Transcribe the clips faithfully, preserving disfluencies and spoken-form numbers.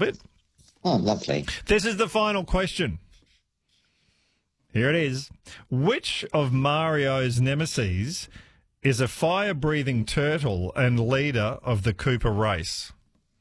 bit. Oh, lovely. This is the final question. Here it is. Which of Mario's nemesis is a fire-breathing turtle and leader of the Cooper race?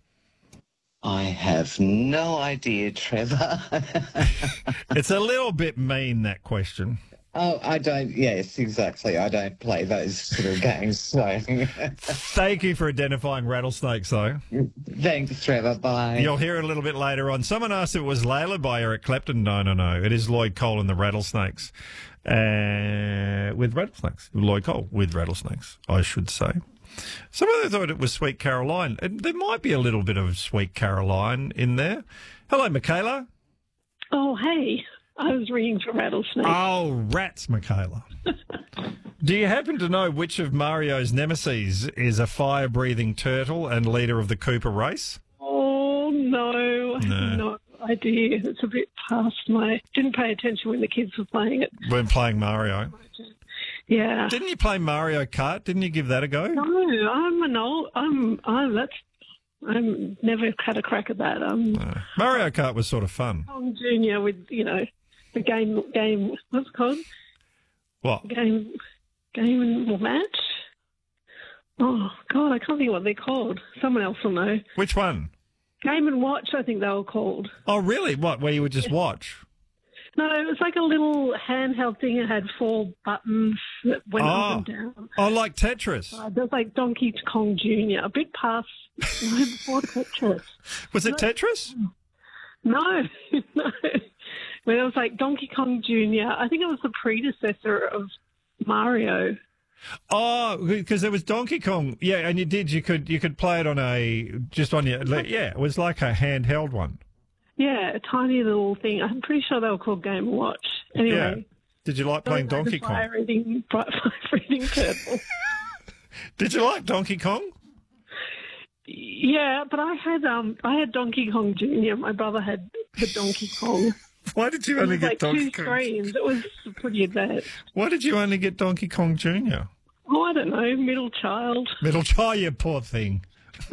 I have no idea, Trevor. It's a little bit mean, that question. Oh, I don't, yes, exactly. I don't play those sort of games, so. Thank you for identifying rattlesnakes, though. Thanks, Trevor. Bye. You'll hear it a little bit later on. Someone asked if it was Layla by Eric Clapton. No, no, no. It is Lloyd Cole and the Rattlesnakes. Uh, with rattlesnakes. Lloyd Cole with rattlesnakes, I should say. Some of them thought it was Sweet Caroline. And there might be a little bit of Sweet Caroline in there. Hello, Michaela. Oh, hey. I was ringing for rattlesnakes. Oh, rats, Michaela. Do you happen to know which of Mario's nemesis is a fire-breathing turtle and leader of the Cooper race? Oh, no. I have no idea. It's a bit past my... Didn't pay attention when the kids were playing it. When playing Mario? Yeah. Didn't you play Mario Kart? Didn't you give that a go? No, I'm an old... I'm... I'm that's... I'm never had a crack at that. Um, no. Mario Kart was sort of fun. Tom Junior with, you know... The game, game, what's it called? What? Game, game and match? Oh, God, I can't think what they're called. Someone else will know. Which one? Game and Watch, I think they were called. Oh, really? What, where you would just watch? No, it was like a little handheld thing. It had four buttons that went oh. up and down. Oh, like Tetris? Uh, it was like Donkey Kong Junior, a bit past, no, before Tetris. Was it no, Tetris? No, no. When it was like Donkey Kong Junior, I think it was the predecessor of Mario. Oh, because there was Donkey Kong, yeah, and you did. You could you could play it on a just on your yeah. It was like a handheld one. Yeah, a tiny little thing. I'm pretty sure they were called Game and Watch. Anyway, yeah. Did you like playing Donkey Kong? Fire-eating, fire-eating turtle. Did you like Donkey Kong? Yeah, but I had um I had Donkey Kong Junior. My brother had the Donkey Kong. Why did you only get like Donkey two Kong? screens. It was pretty advanced. Why did you only get Donkey Kong Junior? Oh, I don't know. Middle child. Middle child, you poor thing.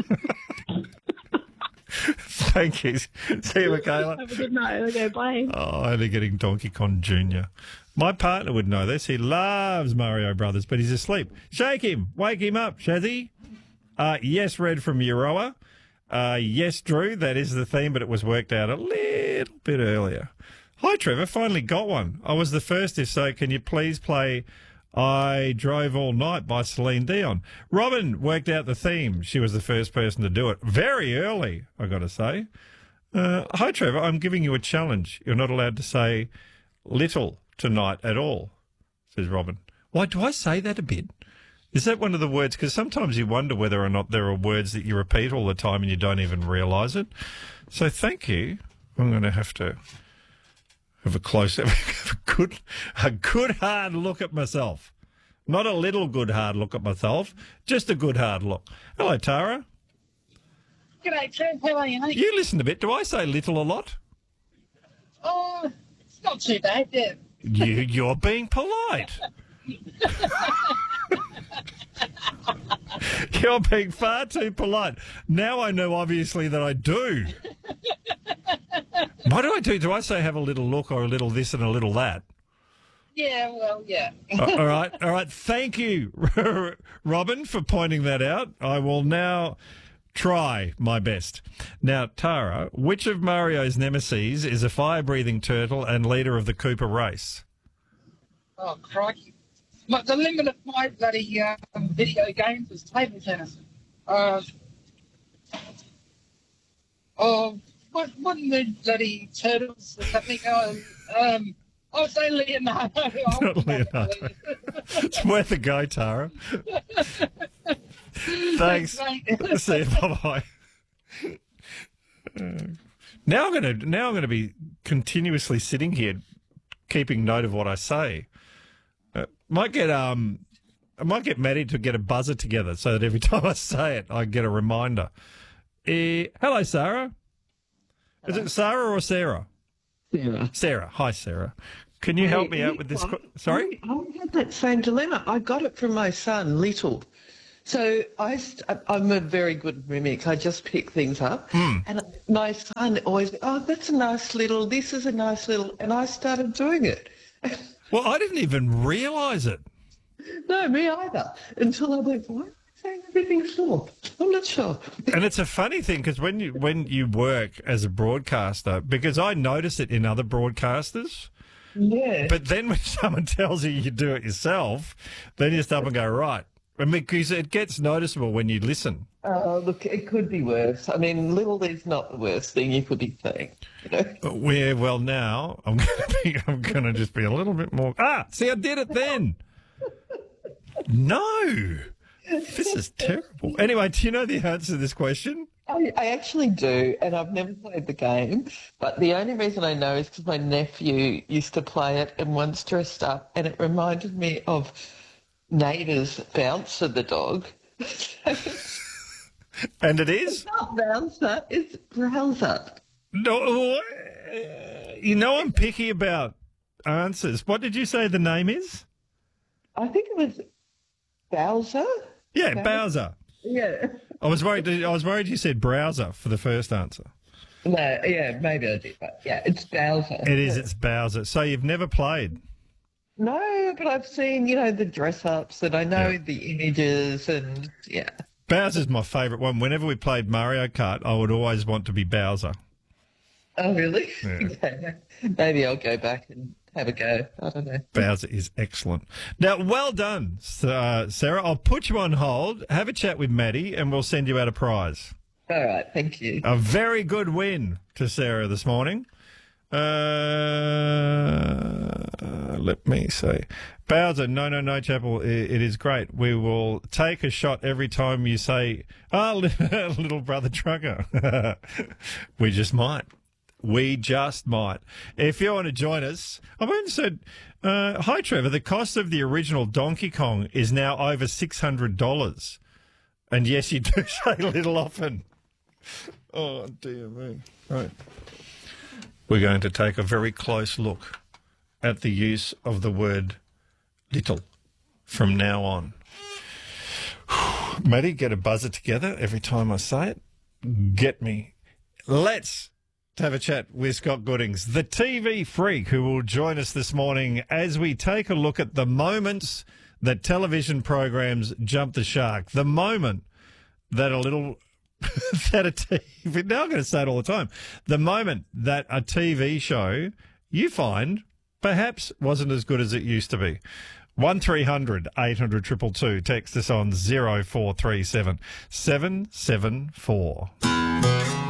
Thank you. See you, Michaela. Have a good night. Okay, bye. Oh, only getting Donkey Kong Junior. My partner would know this. He loves Mario Brothers, but he's asleep. Shake him. Wake him up, Shazzy. Uh, yes, Red from Euroa. Uh, yes, Drew, that is the theme, but it was worked out a little bit earlier. Hi, Trevor. Finally got one. I was the first. If so, can you please play I Drove All Night by Celine Dion? Robin worked out the theme. She was the first person to do it. Very early, I got to say. Uh, hi, Trevor. I'm giving you a challenge. You're not allowed to say little tonight at all, says Robin. Why do I say that a bit? Is that one of the words? Because sometimes you wonder whether or not there are words that you repeat all the time and you don't even realise it. So thank you. I'm going to have to have a close, have a good, a good hard look at myself. Not a little good hard look at myself, just a good hard look. Hello, Tara. G'day, Trev. How are you, mate? You listen a bit. Do I say little a lot? Oh, it's not too bad, yeah. You, you're being polite. You're being far too polite. Now I know, obviously, that I do. What do I do? Do I say have a little look or a little this and a little that? Yeah, well, yeah. All right, all right. Thank you, Robin, for pointing that out. I will now try my best. Now, Tara, which of Mario's nemesis is a fire-breathing turtle and leader of the Cooper race? Oh, crikey. But the limit of my bloody um, video games is table tennis. Uh, oh, what, what in the bloody turtles or something? Oh, um, I would say Leonardo. Not Leonardo. It's worth a go, Tara. Thanks. Thanks, See you. Bye-bye. Uh, now I'm going to now I'm going to be continuously sitting here, keeping note of what I say. Uh, might get um, I might get Maddie to get a buzzer together so that every time I say it, I get a reminder. Uh, hello, Sarah. Hello. Is it Sarah or Sarah? Sarah. Sarah. Hi, Sarah. Can you help me out with this? Qu- Sorry? I, I had that same dilemma. I got it from my son, Little. So I, st- I'm a very good mimic. I just pick things up. Mm. And my son always, oh, that's a nice little, this is a nice little, and I started doing it. Well, I didn't even realise it. No, me either. Until I went, why am I saying everything's sure? I'm not sure. And it's a funny thing because when you when you work as a broadcaster, because I notice it in other broadcasters. Yeah. But then when someone tells you you do it yourself, then you stop and go, right. I mean, because it gets noticeable when you listen. Oh, look, it could be worse. I mean, little is not the worst thing you could be saying. You know? Where, well, now I'm going to be, I'm going to just be a little bit more. Ah, see, I did it then. No, this is terrible. Anyway, do you know the answer to this question? I, I actually do, and I've never played the game. But the only reason I know is because my nephew used to play it and once dressed up, and it reminded me of Neighbours Bouncer the dog. And it is? It's not Bouncer, it's Browser. No, you know I'm picky about answers. What did you say the name is? I think it was Bowser. Yeah, Bowser. Bowser. Yeah. I was worried. I was worried you said browser for the first answer. No, yeah, maybe I did, but yeah, it's Bowser. It is. It's Bowser. So you've never played? No, but I've seen, you know, the dress-ups and I know Yeah. the images and, yeah. Bowser's my favourite one. Whenever we played Mario Kart, I would always want to be Bowser. Oh, really? Yeah. Okay. Maybe I'll go back and have a go. I don't know. Bowser is excellent. Now, well done, uh, Sarah. I'll put you on hold, have a chat with Maddie, and we'll send you out a prize. All right, thank you. A very good win to Sarah this morning. Uh, let me see. Bowser, no, no, no, Chapel, it, it is great. We will take a shot every time you say, ah, oh, little brother trucker. We just might. We just might. If you want to join us, I've even said, uh, hi, Trevor, the cost of the original Donkey Kong is now over six hundred dollars. And yes, you do say little often. Oh, dear me. Right. We're going to take a very close look at the use of the word little from now on. Maddie, get a buzzer together every time I say it. Get me. Let's have a chat with Scott Goodings, the T V freak, who will join us this morning as we take a look at the moments that television programs jump the shark. The moment that a little... that a T V, now I'm going to say it all the time, the moment that a T V show you find perhaps wasn't as good as it used to be. one three hundred eight hundred two two two. Text us on zero four three seven seven seven four.